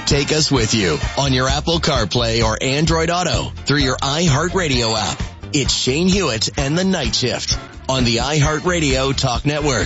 Take us with you on your Apple CarPlay or Android Auto through your iHeartRadio app. It's Shane Hewitt and the Night Shift on the iHeartRadio Talk Network.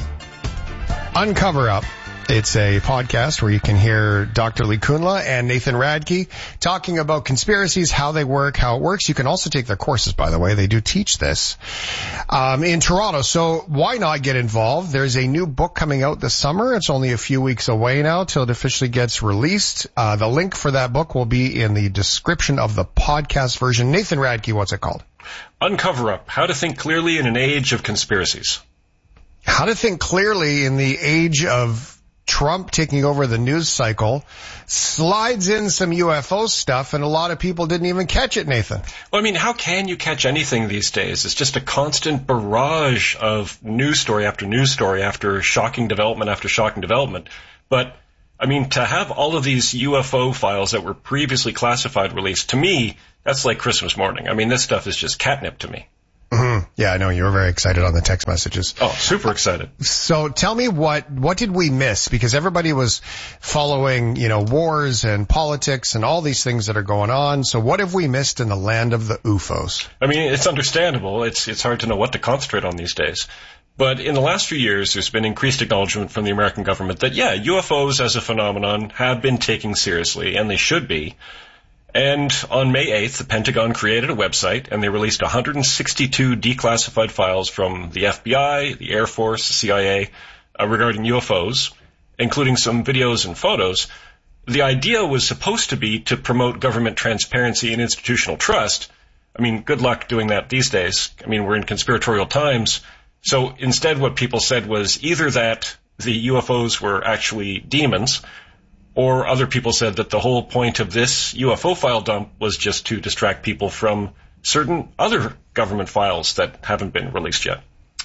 Uncover Up. It's a podcast where you can hear Dr. Lee Kunla and Nathan Radke talking about conspiracies, how they work, how it works. You can also take their courses, by the way. They do teach this in Toronto. So why not get involved? There's a new book coming out this summer. It's only a few weeks away now till it officially gets released. The link for that book will be in the description of the podcast version. Nathan Radke, what's it called? Uncover Up. How to Think Clearly in an Age of Conspiracies. How to think clearly in the age of Trump taking over the news cycle. Slides in some UFO stuff, and a lot of people didn't even catch it, Nathan. Well, I mean, how can you catch anything these days? It's just a constant barrage of news story after shocking development after shocking development. But, I mean, to have all of these UFO files that were previously classified released, to me, that's like Christmas morning. I mean, this stuff is just catnip to me. Mm-hmm. Yeah, I know. You were very excited on the text messages. Oh, super excited. So tell me what did we miss? Because everybody was following, wars and politics and all these things that are going on. So what have we missed in the land of the UFOs? I mean, it's understandable. It's hard to know what to concentrate on these days. But in the last few years, there's been increased acknowledgement from the American government that, yeah, UFOs as a phenomenon have been taken seriously, and they should be. And on May 8th, the Pentagon created a website, and they released 162 declassified files from the FBI, the Air Force, the CIA, regarding UFOs, including some videos and photos. The idea was supposed to be to promote government transparency and institutional trust. I mean, good luck doing that these days. I mean, we're in conspiratorial times. So instead, what people said was either that the UFOs were actually demons, or other people said that the whole point of this UFO file dump was just to distract people from certain other government files that haven't been released yet.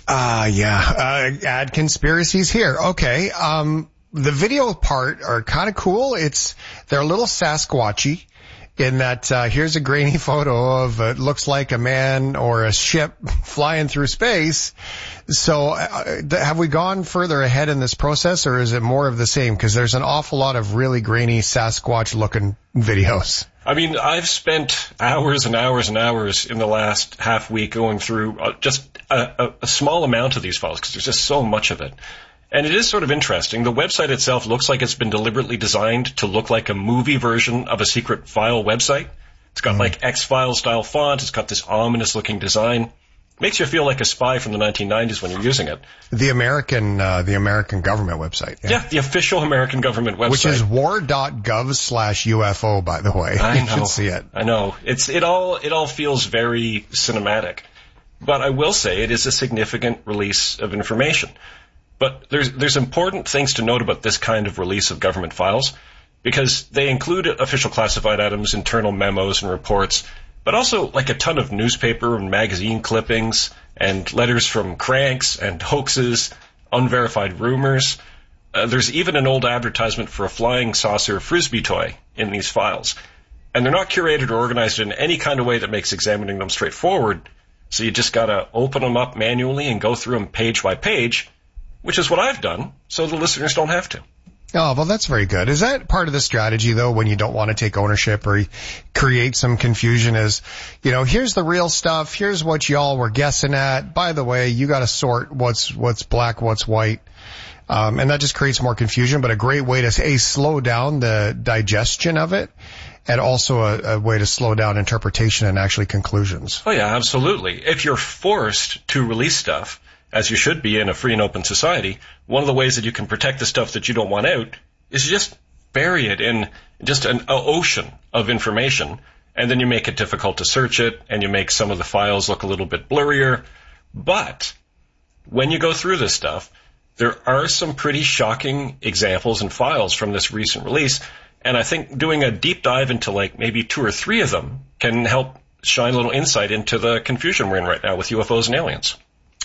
Add conspiracies here. Okay. The video part are kind of cool. They're a little Sasquatchy in that, here's a grainy photo of, it looks like a man or a ship flying through space. So have we gone further ahead in this process, or is it more of the same? Because there's an awful lot of really grainy Sasquatch-looking videos. I mean, I've spent hours and hours and hours in the last half week going through just a small amount of these files, because there's just so much of it. And it is sort of interesting. The website itself looks like it's been deliberately designed to look like a movie version of a secret file website. It's got like X-Files style font. It's got this ominous-looking design. Makes you feel like a spy from the 1990s when you're using it. The American government website. Yeah, the official American government website. Which is war.gov/UFO, by the way. I know. You should see it. I know. It all feels very cinematic. But I will say it is a significant release of information. But there's important things to note about this kind of release of government files, because they include official classified items, internal memos and reports, but also like a ton of newspaper and magazine clippings and letters from cranks and hoaxes, unverified rumors. There's even an old advertisement for a flying saucer Frisbee toy in these files. And they're not curated or organized in any kind of way that makes examining them straightforward, so you just gotta open them up manually and go through them page by page, which is what I've done, so the listeners don't have to. Oh, well, that's very good. Is that part of the strategy, though, when you don't want to take ownership or create some confusion is, here's the real stuff, here's what y'all were guessing at. By the way, you got to sort what's black, what's white. And that just creates more confusion, but a great way to, slow down the digestion of it, and also a way to slow down interpretation and actually conclusions. Oh, yeah, absolutely. If you're forced to release stuff, as you should be in a free and open society, one of the ways that you can protect the stuff that you don't want out is to just bury it in just an ocean of information, and then you make it difficult to search it, and you make some of the files look a little bit blurrier. But when you go through this stuff, there are some pretty shocking examples and files from this recent release, and I think doing a deep dive into like maybe 2 or 3 of them can help shine a little insight into the confusion we're in right now with UFOs and aliens.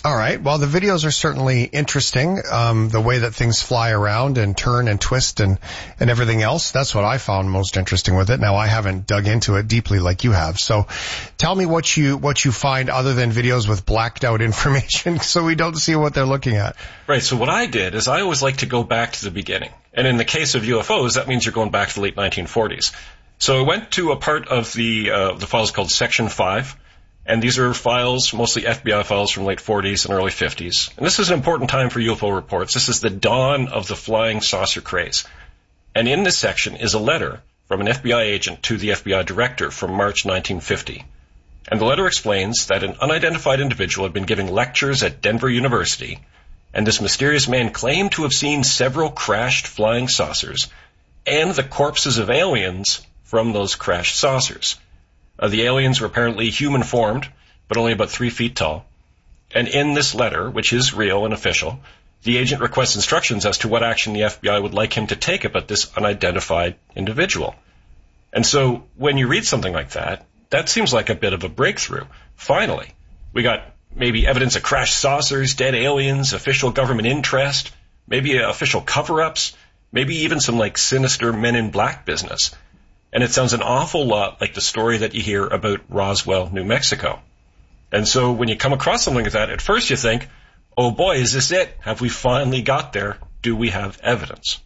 All right. Well, the videos are certainly interesting. The way that things fly around and turn and twist and everything else. That's what I found most interesting with it. Now, I haven't dug into it deeply like you have. So tell me what you find other than videos with blacked out information so we don't see what they're looking at. Right. So what I did is I always like to go back to the beginning. And in the case of UFOs, that means you're going back to the late 1940s. So I went to a part of the files called Section 5. And these are files, mostly FBI files from late 40s and early 50s. And this is an important time for UFO reports. This is the dawn of the flying saucer craze. And in this section is a letter from an FBI agent to the FBI director from March 1950. And the letter explains that an unidentified individual had been giving lectures at Denver University, and this mysterious man claimed to have seen several crashed flying saucers and the corpses of aliens from those crashed saucers. The aliens were apparently human-formed, but only about 3 feet tall. And in this letter, which is real and official, the agent requests instructions as to what action the FBI would like him to take about this unidentified individual. And so when you read something like that, that seems like a bit of a breakthrough. Finally, we got maybe evidence of crashed saucers, dead aliens, official government interest, maybe official cover-ups, maybe even some like sinister Men in Black business. And it sounds an awful lot like the story that you hear about Roswell, New Mexico. And so when you come across something like that, at first you think, oh boy, is this it? Have we finally got there? Do we have evidence?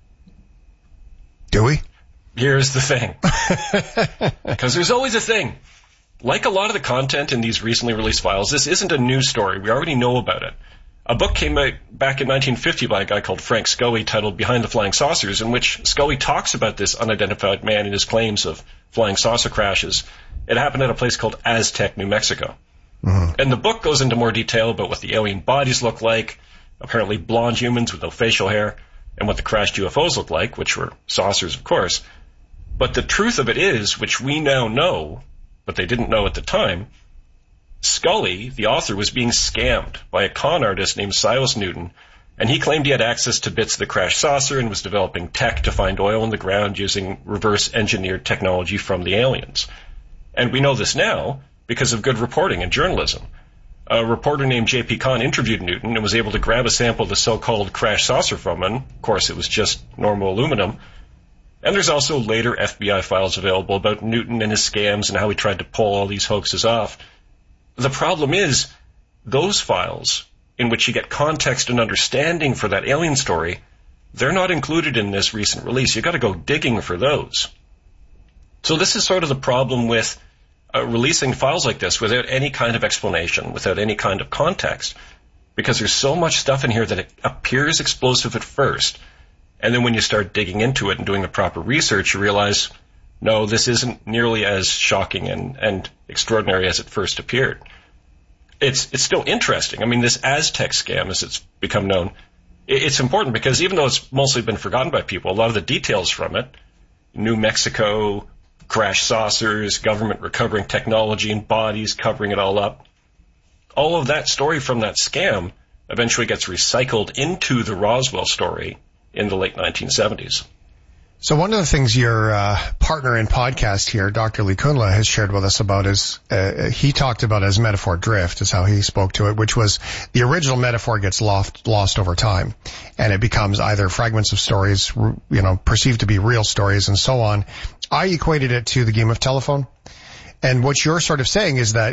Do we? Here's the thing. Because there's always a thing. Like a lot of the content in these recently released files, this isn't a new story. We already know about it. A book came out back in 1950 by a guy called Frank Scully titled Behind the Flying Saucers, in which Scully talks about this unidentified man and his claims of flying saucer crashes. It happened at a place called Aztec, New Mexico. Mm-hmm. And the book goes into more detail about what the alien bodies look like, apparently blonde humans with no facial hair, and what the crashed UFOs look like, which were saucers, of course. But the truth of it is, which we now know, but they didn't know at the time, Scully, the author, was being scammed by a con artist named Silas Newton, and he claimed he had access to bits of the crashed saucer and was developing tech to find oil in the ground using reverse-engineered technology from the aliens. And we know this now because of good reporting and journalism. A reporter named J.P. Kahn interviewed Newton and was able to grab a sample of the so-called crashed saucer from him. Of course, it was just normal aluminum. And there's also later FBI files available about Newton and his scams and how he tried to pull all these hoaxes off. The problem is, those files, in which you get context and understanding for that alien story, they're not included in this recent release. You've got to go digging for those. So this is sort of the problem with releasing files like this without any kind of explanation, without any kind of context, because there's so much stuff in here that it appears explosive at first, and then when you start digging into it and doing the proper research, you realize, no, this isn't nearly as shocking and extraordinary as it first appeared. It's still interesting. I mean, this Aztec scam, as it's become known, it's important because even though it's mostly been forgotten by people, a lot of the details from it, New Mexico, crashed saucers, government recovering technology and bodies, covering it all up, all of that story from that scam eventually gets recycled into the Roswell story in the late 1970s. So one of the things your partner in podcast here, Dr. Lee Kunla, has shared with us about is he talked about as metaphor drift, is how he spoke to it, which was the original metaphor gets lost over time, and it becomes either fragments of stories, perceived to be real stories, and so on. I equated it to the game of telephone. And what you're sort of saying is that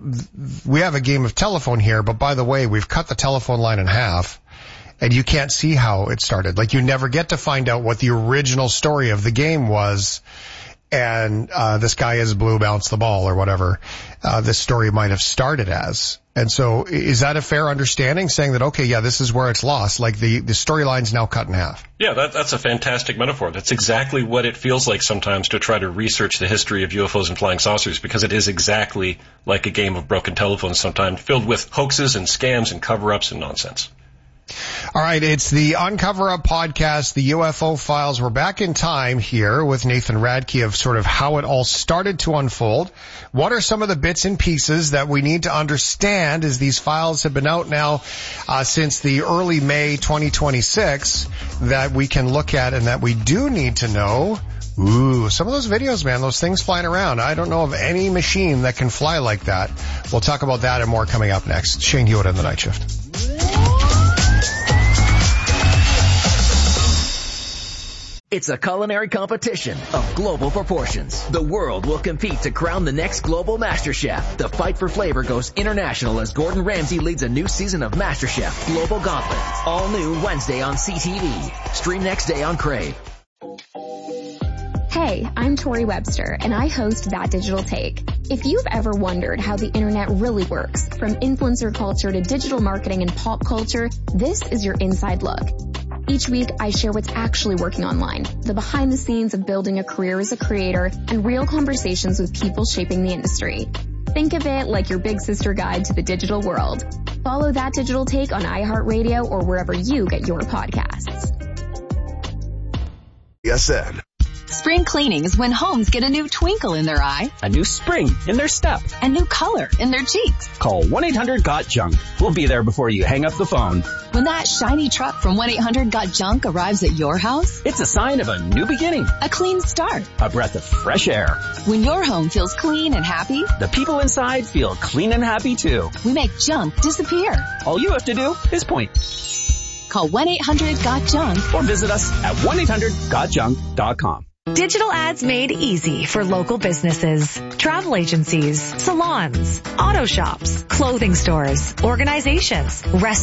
we have a game of telephone here, but by the way, we've cut the telephone line in half. And you can't see how it started. Like, you never get to find out what the original story of the game was. And this guy is blue, bounce the ball, or whatever this story might have started as. And so is that a fair understanding, saying that, okay, yeah, this is where it's lost, like the storyline's now cut in half? Yeah, that's a fantastic metaphor. That's exactly what it feels like sometimes to try to research the history of UFOs and flying saucers, because it is exactly like a game of broken telephones sometimes, filled with hoaxes and scams and cover-ups and nonsense. All right, it's the Uncover Up podcast, the UFO Files. We're back in time here with Nathan Radke of sort of how it all started to unfold. What are some of the bits and pieces that we need to understand, as these files have been out now since the early May 2026, that we can look at and that we do need to know Ooh, some of those videos, man, those things flying around. I don't know of any machine that can fly like that. We'll talk about that and more coming up next. Shane Hewitt in the Night Shift. It's a culinary competition of global proportions. The world will compete to crown the next global MasterChef. The fight for flavor goes international as Gordon Ramsay leads a new season of MasterChef Global Gauntlet. All new Wednesday on CTV. Stream next day on Crave. Hey, I'm Tori Webster, and I host That Digital Take. If you've ever wondered how the internet really works, from influencer culture to digital marketing and pop culture, this is your inside look. Each week, I share what's actually working online, the behind the scenes of building a career as a creator, and real conversations with people shaping the industry. Think of it like your big sister guide to the digital world. Follow That Digital Take on iHeartRadio or wherever you get your podcasts. SN. Spring cleaning is when homes get a new twinkle in their eye, a new spring in their step, a new color in their cheeks. Call 1-800-GOT-JUNK. We'll be there before you hang up the phone. When that shiny truck from 1-800-GOT-JUNK arrives at your house, it's a sign of a new beginning, a clean start, a breath of fresh air. When your home feels clean and happy, the people inside feel clean and happy too. We make junk disappear. All you have to do is point. Call 1-800-GOT-JUNK or visit us at 1-800-GOTJUNK.com. Digital ads made easy for local businesses, travel agencies, salons, auto shops, clothing stores, organizations, restaurants.